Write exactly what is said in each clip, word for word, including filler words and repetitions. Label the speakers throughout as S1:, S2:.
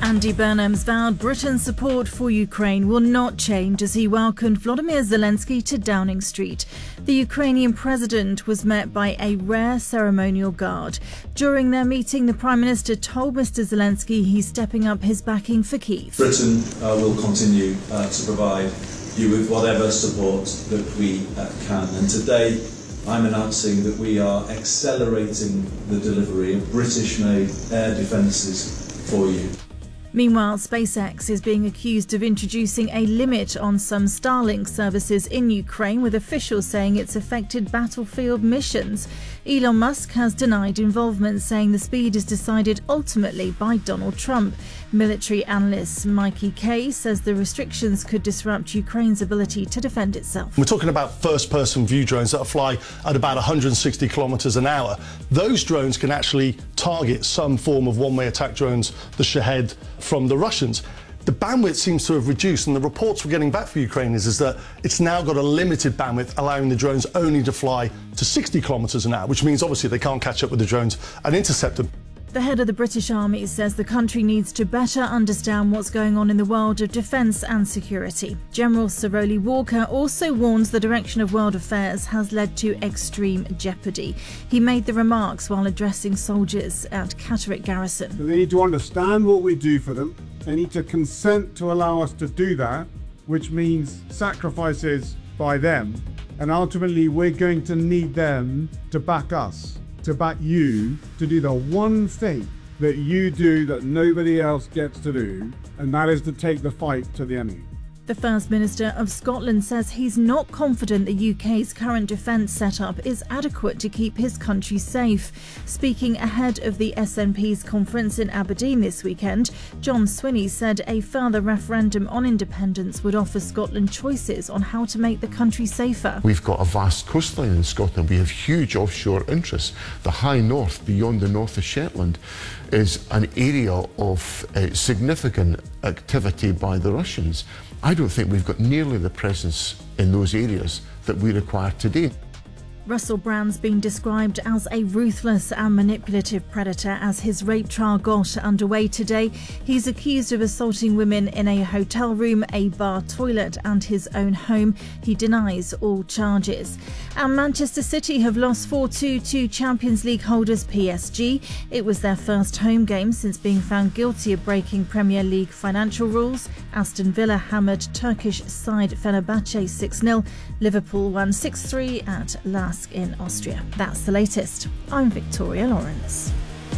S1: Andy Burnham's vowed Britain's support for Ukraine will not change as he welcomed Volodymyr Zelensky to Downing Street. The Ukrainian president was met by a rare ceremonial guard. During their meeting, the Prime Minister told Mister Zelensky he's stepping up his backing for Kyiv.
S2: Britain uh, will continue uh, to provide you with whatever support that we uh, can. And today, I'm announcing that we are accelerating the delivery of British-made air defences for you.
S1: Meanwhile, SpaceX is being accused of introducing a limit on some Starlink services in Ukraine, with officials saying it's affected battlefield missions. Elon Musk has denied involvement, saying the speed is decided ultimately by Donald Trump. Military analyst Mikey Kay says the restrictions could disrupt Ukraine's ability to defend itself.
S3: We're talking about first-person view drones that fly at about one hundred sixty kilometres an hour. Those drones can actually target some form of one-way attack drones, the Shahed, from the Russians. The bandwidth seems to have reduced, and the reports we're getting back from Ukraine is, is that it's now got a limited bandwidth, allowing the drones only to fly to sixty kilometres an hour, which means obviously they can't catch up with the drones and intercept them.
S1: The head of the British Army says the country needs to better understand what's going on in the world of defence and security. General Sir Rowley Walker also warns the direction of world affairs has led to extreme jeopardy. He made the remarks while addressing soldiers at Catterick Garrison.
S4: So they need to understand what we do for them. They need to consent to allow us to do that, which means sacrifices by them. And ultimately, we're going to need them to back us, to back you, to do the one thing that you do that nobody else gets to do, and that is to take the fight to the enemy.
S1: The First Minister of Scotland says he's not confident the U K's current defence setup is adequate to keep his country safe. Speaking ahead of the S N P's conference in Aberdeen this weekend, John Swinney said a further referendum on independence would offer Scotland choices on how to make the country safer.
S5: We've got a vast coastline in Scotland. We have huge offshore interests. The high north, beyond the north of Shetland, is an area of uh, significant activity by the Russians. I don't think we've got nearly the presence in those areas that we require today.
S1: Russell Brand's been described as a ruthless and manipulative predator as his rape trial got underway today. He's accused of assaulting women in a hotel room, a bar toilet and his own home. He denies all charges. And Manchester City have lost four two to Champions League holders P S G. It was their first home game since being found guilty of breaking Premier League financial rules. Aston Villa hammered Turkish side Fenerbahce six nil. Liverpool won six three at Lask in Austria. That's the latest. I'm Victoria Lawrence.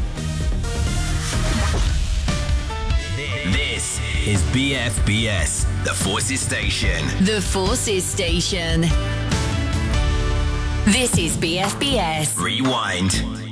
S6: This is B F B S, the Forces Station.
S7: The Forces Station. This is B F B S.
S6: Rewind.